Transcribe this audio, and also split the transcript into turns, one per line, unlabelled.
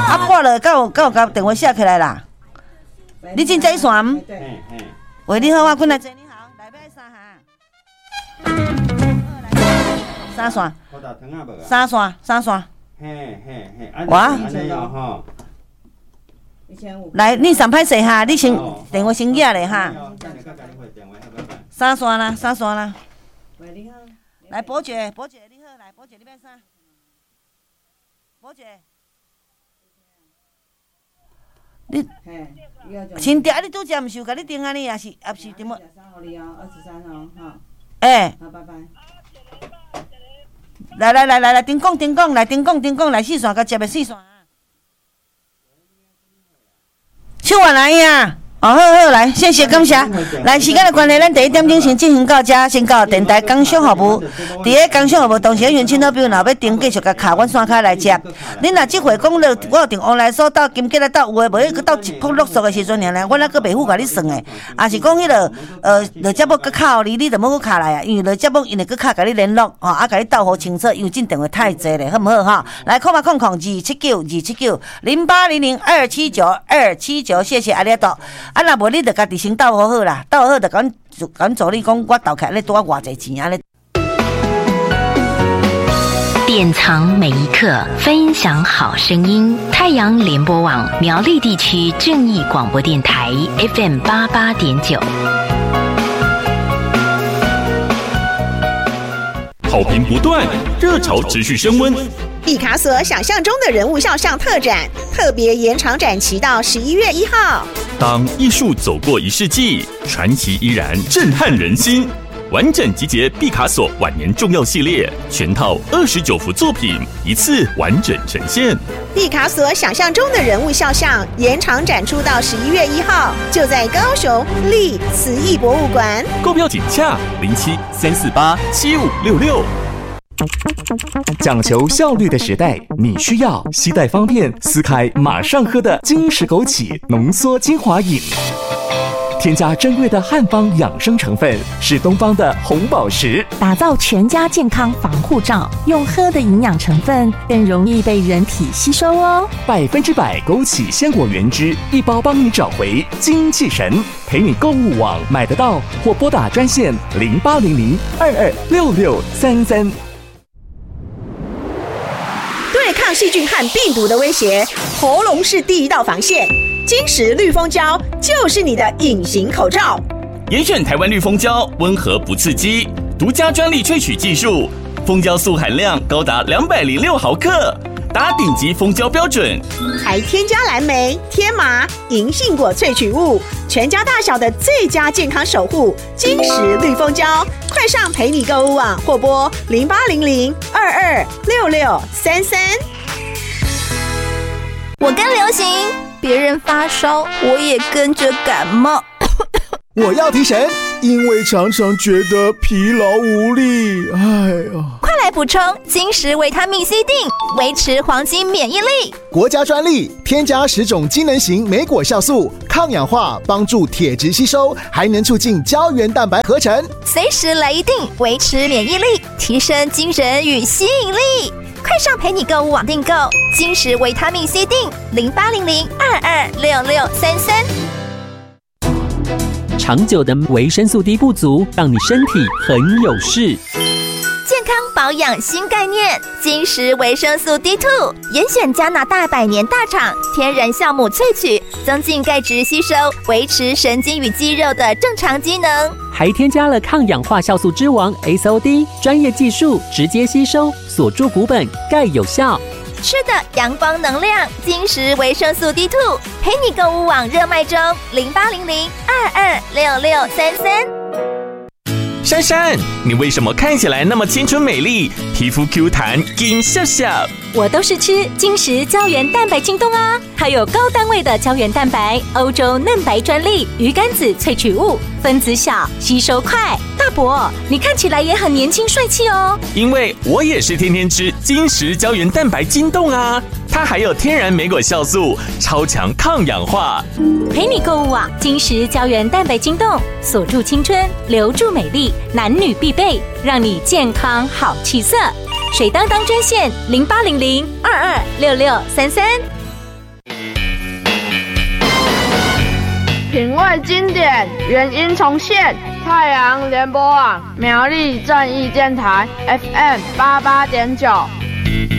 拨了，到甲电话写起来啦。你真在线？喂，你好，我困来坐，你好，来买三项。三线。哇！来，你上歹势哈，你先电话先寄咧哈。三线啦。喂，你好。来，宝姐，你好，来，宝姐，你买啥？宝姐。你新店你拄则毋是有甲你订啊？你也是点么？23号你哦，23号哈。好，拜拜。来，顶讲，来四线，甲接的四线啊。唱完来呀！好，来，谢谢感谢。来，时间的关系，咱第一点钟先进行到这，先到电台工商服务。伫个工商服务，同时园亲好朋友若要订，继续甲卡阮线卡来接。恁若即回讲了，我有订online所到金吉来到有诶，无去到一铺落俗的时阵，我还阁袂赴甲你算诶。也是讲迄落落节目阁卡互你着要阁卡来啊，因为落节目因会阁卡甲你联络，甲你斗好清楚，因为进电话太济咧，好毋好哈？来，279，279，谢谢阿里多。啊，若无你着家己先斗好啦，斗好着甲阮助理讲，我斗起来咧多偌济钱安尼。
典藏每一刻，分享好声音。太阳联播网苗栗地区正义广播电台 FM 88.9。
好评不断，热潮持续升温。
毕卡索想象中的人物肖像特展，特别延长展期到11月1号。
当艺术走过1世纪，传奇依然震撼人心。完整集结毕卡索晚年重要系列，全套29幅作品，一次完整呈现。
毕卡索想象中的人物肖像延长展出到11月1号，就在高雄立慈艺博物馆。
购票请洽07-348-7566。
讲求效率的时代，你需要携带方便、撕开马上喝的金石枸杞浓缩精华饮。添加珍贵的汉方养生成分，是东方的红宝石，
打造全家健康防护罩。用喝的营养成分更容易被人体吸收哦。
100%枸杞鲜果原汁，一包帮你找回精气神。陪你购物网买得到，或拨打专线0800-226633。
对抗细菌和病毒的威胁，喉咙是第一道防线。金石绿蜂胶就是你的隐形口罩。
严选台湾绿蜂胶，温和不刺激，独家专利萃取技术，蜂胶素含量高达206毫克，达顶级蜂胶标准。
还添加蓝莓、天麻、银杏果萃取物，全家大小的最佳健康守护。金石绿蜂胶，快上陪你购物网或拨0800-226633。
我跟流行，别人发烧，我也跟着感冒。
我要提神，因为常常觉得疲劳无力。
快来补充金石维他命 C 锭，维持黄金免疫力。
国家专利，添加10种机能型莓果酵素，抗氧化，帮助铁质吸收，还能促进胶原蛋白合成。
随时来一锭，维持免疫力，提升精神与吸引力。快上陪你购物网订购金石维他命 C 锭，0800-226633。
长久的维生素 D 不足，让你身体很有事。
健康保养新概念，金石维生素 D2， 严选加拿大100年大厂天然酵母萃取，增进钙质吸收，维持神经与肌肉的正常机能。
还添加了抗氧化酵素之王 SOD， 专业技术直接吸收，锁住骨本，钙有效。
吃的阳光能量，金石维生素 D2， 陪你购物网热卖中，0800-226633。
珊珊，你为什么看起来那么青春美丽，皮肤 Q 弹，金笑笑？
我都是吃金石胶原蛋白晶冻啊，它有高单位的胶原蛋白，欧洲嫩白专利，鱼肝子萃取物，分子小，吸收快。大伯，你看起来也很年轻帅气哦。
因为我也是天天吃金石胶原蛋白晶冻啊，它还有天然莓果酵素，超强抗氧化。
陪你购物网，金石胶原蛋白晶冻，锁住青春，留住美丽，男女必备，让你健康好气色。水当当专线0800-226633。
品味经典，原音重现。太阳联播网苗栗正义电台 FM 88.9。